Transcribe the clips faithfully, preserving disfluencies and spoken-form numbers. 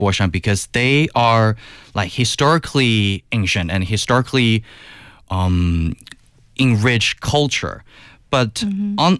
Foshan because they are like historically ancient and historically um, enriched culture. But mm-hmm. on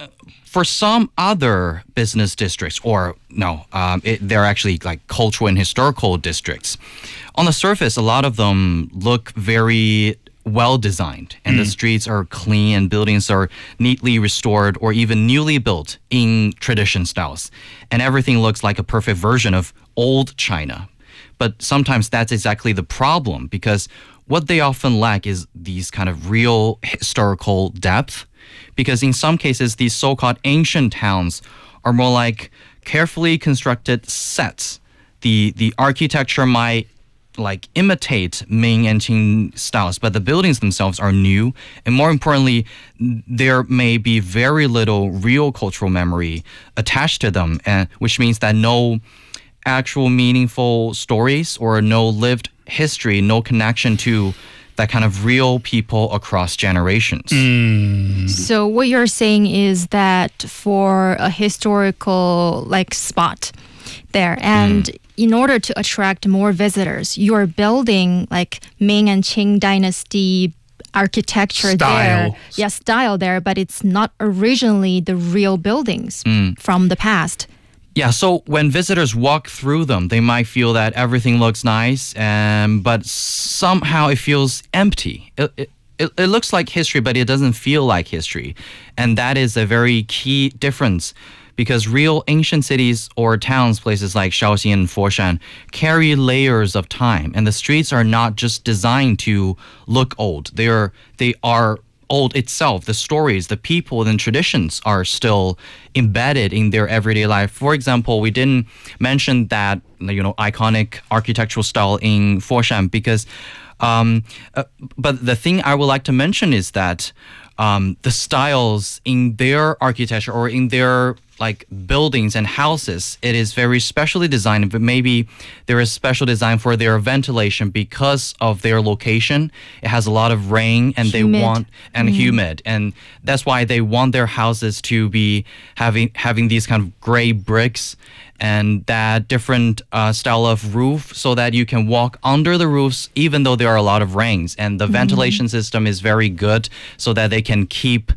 for some other business districts, or no, um, it, they're actually like cultural and historical districts. On the surface, a lot of them look very well designed, and mm. the streets are clean and buildings are neatly restored or even newly built in tradition styles. And everything looks like a perfect version of old China. But sometimes that's exactly the problem, because what they often lack is these kind of real historical depth. Because in some cases, these so-called ancient towns are more like carefully constructed sets. The the architecture might like imitate Ming and Qing styles, but the buildings themselves are new. And more importantly, there may be very little real cultural memory attached to them, and which means that no actual meaningful stories or no lived history, no connection to that kind of real people across generations. Mm. So what you're saying is that for a historical like spot there, and mm. in order to attract more visitors, you're building like Ming and Qing dynasty architecture style. there. Yeah, style there, but it's not originally the real buildings mm. from the past. Yeah, so when visitors walk through them, they might feel that everything looks nice, um, but somehow it feels empty. It, it, it, it looks like history, but it doesn't feel like history. And that is a very key difference, because real ancient cities or towns, places like Shaoxing and Foshan, carry layers of time. And the streets are not just designed to look old. They are, they are old itself. The stories, the people, and traditions are still embedded in their everyday life. For example, we didn't mention that, you know, iconic architectural style in Foshan because, um, uh, but the thing I would like to mention is that um, the styles in their architecture or in their like buildings and houses, it is very specially designed, but maybe there is special design for their ventilation because of their location. It has a lot of rain and humid. they want and mm. humid, and that's why they want their houses to be having having these kind of gray bricks and that different uh, style of roof, so that you can walk under the roofs even though there are a lot of rains, and the mm. ventilation system is very good so that they can keep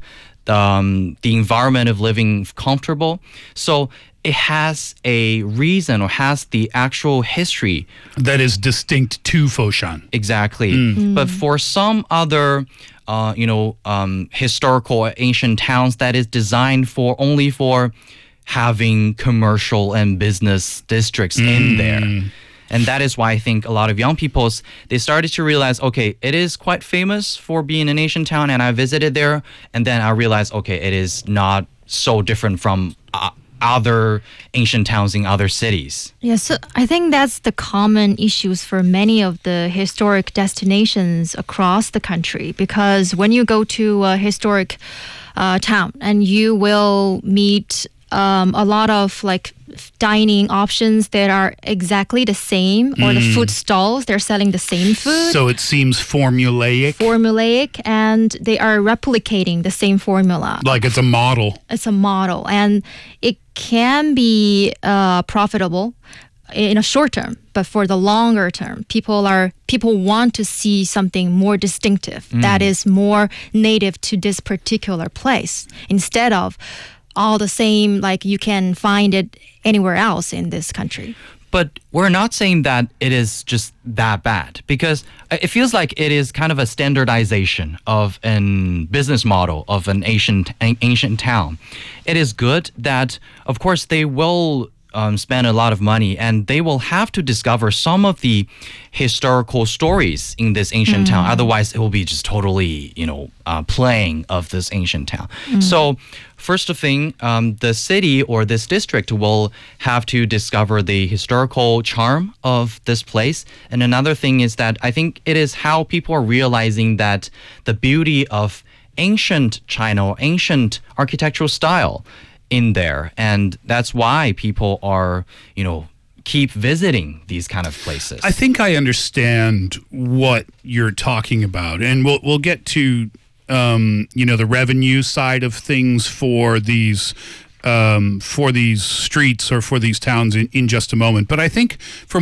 Um, the environment of living comfortable. So it has a reason or has the actual history that is distinct to Foshan. Exactly. Mm. Mm. But for some other, uh, you know, um, historical ancient towns that is designed for only for having commercial and business districts mm. in there. And that is why I think a lot of young people, they started to realize, okay, it is quite famous for being an ancient town, and I visited there, and then I realized, okay, it is not so different from uh, other ancient towns in other cities. Yeah, so I think that's the common issues for many of the historic destinations across the country, because when you go to a historic uh, town and you will meet um, a lot of like dining options that are exactly the same, or mm. the food stalls, they're selling the same food. So it seems formulaic. Formulaic, and they are replicating the same formula. Like it's a model. It's a model, and it can be uh, profitable in a short term, but for the longer term, people are people want to see something more distinctive mm. that is more native to this particular place, instead of all the same, like you can find it anywhere else in this country. But we're not saying that it is just that bad, because it feels like it is kind of a standardization of a business model of an ancient ancient town. It is good that, of course, they will um, spend a lot of money, and they will have to discover some of the historical stories in this ancient mm. town. Otherwise, it will be just totally, you know, uh, playing of this ancient town. Mm. So, first thing, um, the city or this district will have to discover the historical charm of this place. And another thing is that I think it is how people are realizing that the beauty of ancient China or ancient architectural style in there. And that's why people are, you know, keep visiting these kind of places. I think I understand what you're talking about. And we'll, we'll get to Um, you know, the revenue side of things for these um, for these streets or for these towns in, in just a moment. But I think from